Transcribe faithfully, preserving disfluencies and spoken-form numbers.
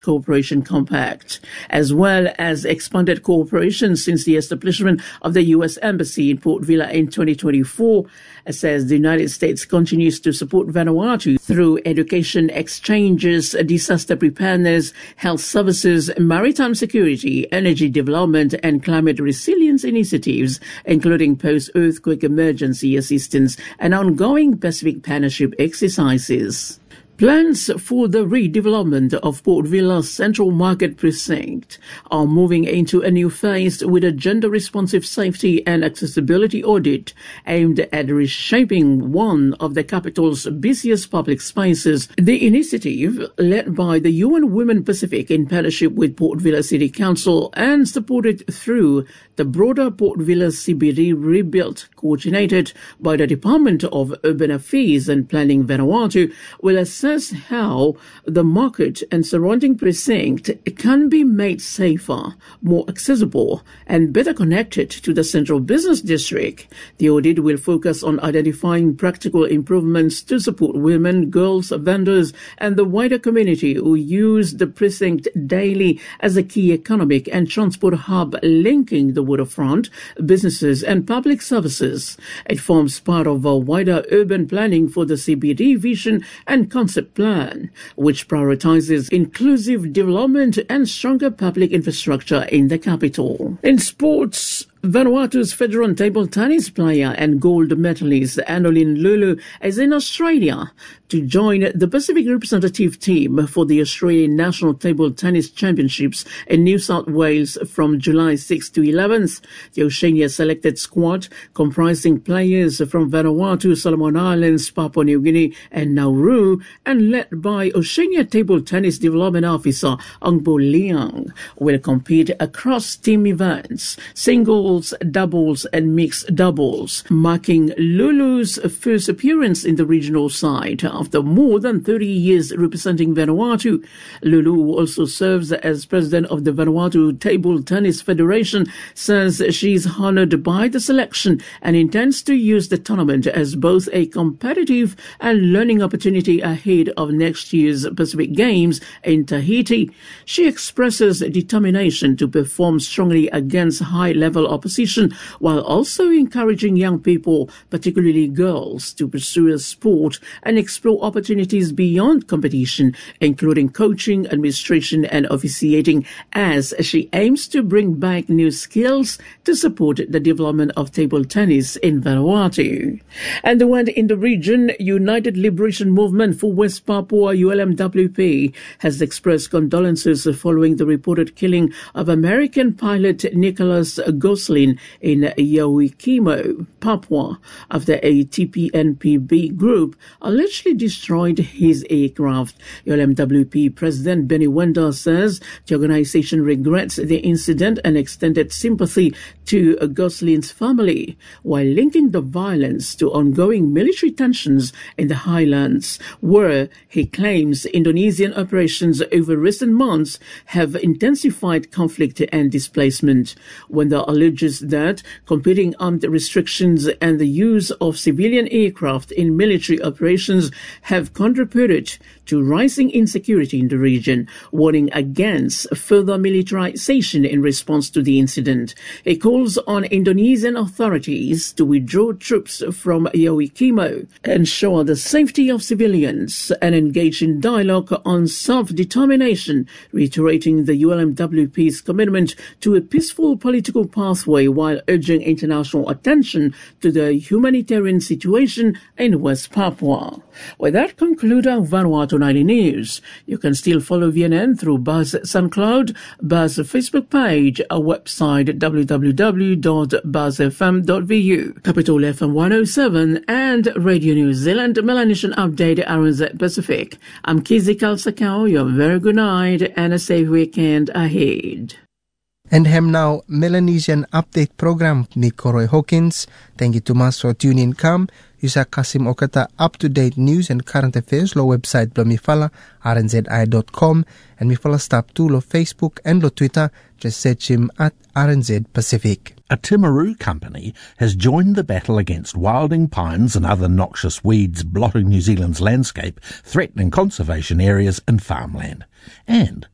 Cooperation Compact, as well as expanded cooperation since the establishment of the U S Embassy in Port Vila in twenty twenty-four. It says the United States continues to support Vanuatu through education exchanges, disaster preparedness, health services, maritime security, energy development, and climate resilience initiatives, including post-earthquake emergency assistance and ongoing Pacific Partnership exercises. Plans for the redevelopment of Port Vila's Central Market Precinct are moving into a new phase with a gender-responsive safety and accessibility audit aimed at reshaping one of the capital's busiest public spaces. The initiative, led by the U N Women Pacific in partnership with Port Vila City Council and supported through the broader Port Vila C B D rebuild coordinated by the Department of Urban Affairs and Planning Vanuatu, will assess how the market and surrounding precinct can be made safer, more accessible, and better connected to the central business district. The audit will focus on identifying practical improvements to support women, girls, vendors, and the wider community who use the precinct daily as a key economic and transport hub linking the waterfront, businesses, and public services. It forms part of a wider urban planning for the C B D vision and concept plan, which prioritizes inclusive development and stronger public infrastructure in the capital. In sports, Vanuatu's veteran table tennis player and gold medalist Annalyn Lulu is in Australia to join the Pacific representative team for the Australian National Table Tennis Championships in New South Wales from July sixth to eleventh. The Oceania selected squad, comprising players from Vanuatu, Solomon Islands, Papua New Guinea and Nauru, and led by Oceania Table Tennis Development Officer Angbo Liang, will compete across team events, singles, doubles and mixed doubles, marking Lulu's first appearance in the regional side after more than thirty years representing Vanuatu. Lulu, who also serves as president of the Vanuatu Table Tennis Federation, says she is honored by the selection and intends to use the tournament as both a competitive and learning opportunity ahead of next year's Pacific Games in Tahiti. She expresses determination to perform strongly against high-level opposition while also encouraging young people, particularly girls, to pursue a sport and explore opportunities beyond competition, including coaching, administration and officiating, as she aims to bring back new skills to support the development of table tennis in Vanuatu. And the one in the region, United Liberation Movement for West Papua, U L M W P, has expressed condolences following the reported killing of American pilot Nicholas Goslin in Yaoikimo, Papua, after a T P N P B group allegedly destroyed his aircraft. U L M W P President Benny Wenda says the organization regrets the incident and extended sympathy to Goslin's family, while linking the violence to ongoing military tensions in the highlands, where he claims Indonesian operations over recent months have intensified conflict and displacement. Wenda alleges that competing armed restrictions and the use of civilian aircraft in military operations have contributed to rising insecurity in the region, warning against further militarization in response to the incident. He calls on Indonesian authorities to withdraw troops from Yaoikimo, ensure the safety of civilians, and engage in dialogue on self-determination, reiterating the U L M W P's commitment to a peaceful political pathway while urging international attention to the humanitarian situation in West Papua. With that, conclude our Vanuatu ninety News. You can still follow V N N through Buzz SoundCloud, Buzz Facebook page, our website w w w dot buzz f m dot v u, Capital F M one oh seven, and Radio New Zealand Melanesian Update R N Z Pacific. I'm Kizzy Kalsakau. You have a very good night and a safe weekend ahead. And hem now Melanesian Update program ni Koroy Hawkins. Thank you to mas for tuning in kam. Yusa Kasim Okata up-to-date news and current affairs lo website blo mifala r n z i dot com and mifala stop to lo Facebook and lo Twitter. Just search him at R N Z Pacific. A Timaru company has joined the battle against wilding pines and other noxious weeds blotting New Zealand's landscape, threatening conservation areas and farmland. And